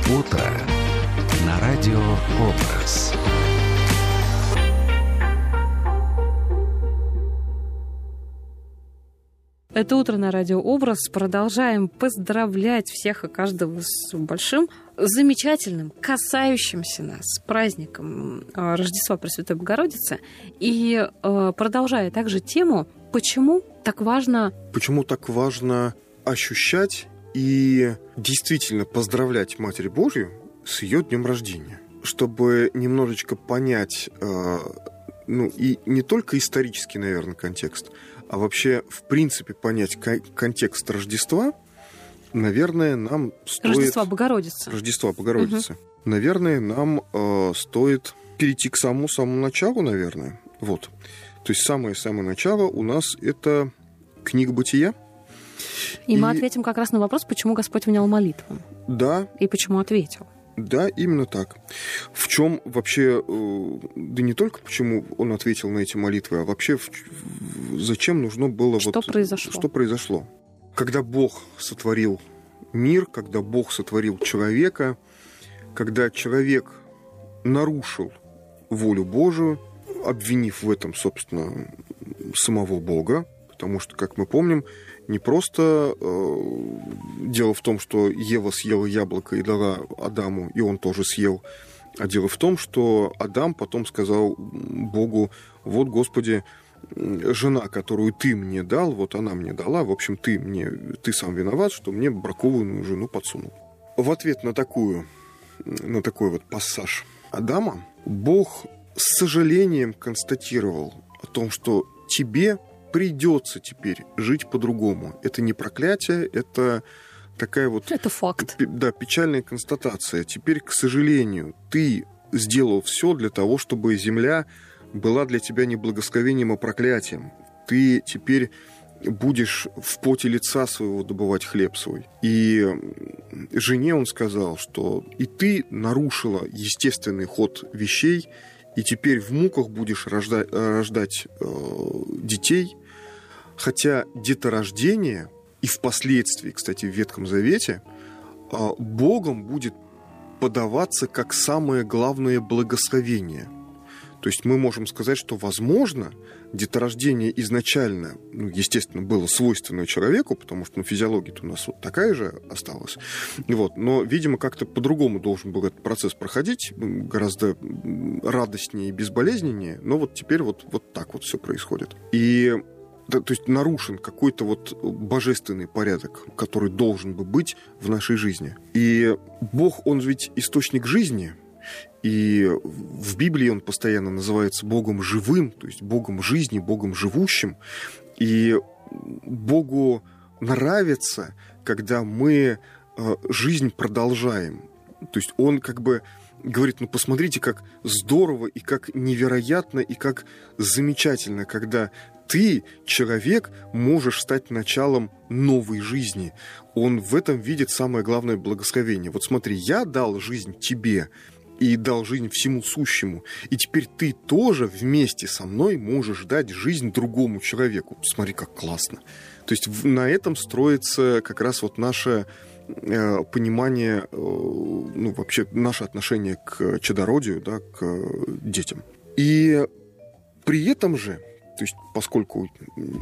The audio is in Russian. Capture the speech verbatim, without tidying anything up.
Утро на радио «Образ». Это «Утро на радио Образ». Продолжаем поздравлять всех и каждого с большим, замечательным, касающимся нас праздником Рождества Пресвятой Богородицы. И продолжая также тему, почему так важно... Почему так важно ощущать и действительно поздравлять Матерь Божью с ее днем рождения, чтобы немножечко понять, э, ну и не только исторический, наверное, контекст, а вообще, в принципе, понять кон- контекст Рождества, наверное, нам стоит... Рождества Богородицы. Рождества Богородицы. Угу. Наверное, нам э, стоит перейти к самому-самому началу, наверное. Вот. То есть самое-самое начало у нас это книга Бытия. И, и мы ответим как раз на вопрос, почему Господь внял молитву. Да. И почему ответил. Да, именно так. В чем вообще, да не только почему он ответил на эти молитвы, а вообще зачем нужно было... Что вот, произошло? Что произошло? Когда Бог сотворил мир, когда Бог сотворил человека, когда человек нарушил волю Божию, обвинив в этом, собственно, самого Бога, потому что, как мы помним, не просто э, дело в том, что Ева съела яблоко и дала Адаму, и он тоже съел, а дело в том, что Адам потом сказал Богу: вот, Господи, жена, которую ты мне дал, вот она мне дала, в общем, ты, мне, ты сам виноват, что мне бракованную жену подсунул. В ответ на, такую, на такой вот пассаж Адама Бог с сожалением констатировал о том, что тебе придется теперь жить по-другому. Это не проклятие, это такая вот... Это факт. Да, печальная констатация. Теперь, к сожалению, ты сделал все для того, чтобы земля была для тебя не благословением, а проклятием. Ты теперь будешь в поте лица своего добывать хлеб свой. И жене он сказал, что и ты нарушила естественный ход вещей, и теперь в муках будешь рождать, рождать э, детей, хотя деторождение и впоследствии, кстати, в Ветхом Завете, э, Богом будет подаваться как самое главное благословение. То есть мы можем сказать, что, возможно, деторождение изначально, ну, естественно, было свойственно человеку, потому что ну, физиология-то у нас вот такая же осталась. Вот. Но, видимо, как-то по-другому должен был этот процесс проходить, гораздо радостнее и безболезненнее. Но вот теперь вот, вот так вот все происходит. И да, то есть нарушен какой-то вот божественный порядок, который должен бы быть в нашей жизни. И Бог, Он ведь источник жизни. И в Библии он постоянно называется Богом живым, то есть Богом жизни, Богом живущим. И Богу нравится, когда мы жизнь продолжаем. То есть он как бы говорит: ну посмотрите, как здорово и как невероятно и как замечательно, когда ты, человек, можешь стать началом новой жизни. Он в этом видит самое главное благословение. Вот смотри, я дал жизнь тебе, и дал жизнь всему сущему. И теперь ты тоже вместе со мной можешь дать жизнь другому человеку. Смотри, как классно. То есть на этом строится как раз вот наше э, понимание, э, ну, вообще наше отношение к чадородию, да, к детям. И при этом же, то есть поскольку